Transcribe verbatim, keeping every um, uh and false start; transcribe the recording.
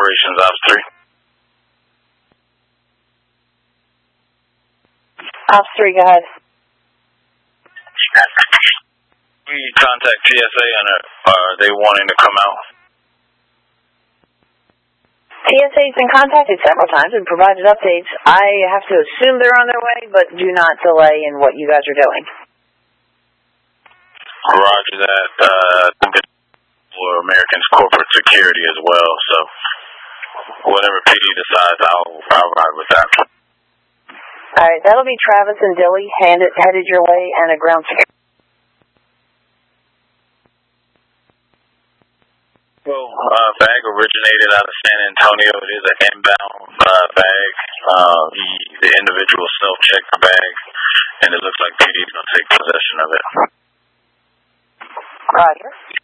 Operations Ops three. Ops three, go ahead. We contact T S A and are they wanting to come out? T S A's been contacted several times and provided updates. I have to assume they're on their way, but do not delay in what you guys are doing. Roger that. Uh, I think it's for American's corporate security as well, so whatever P D decides, I'll, I'll ride with that. Alright, that'll be Travis and Dilly handed, headed your way and a ground security. Well, uh, bag originated out of San Antonio. It is an inbound uh, bag. Uh, he, the individual self-checked the bag, and it looks like P D's going to take possession of it. Roger.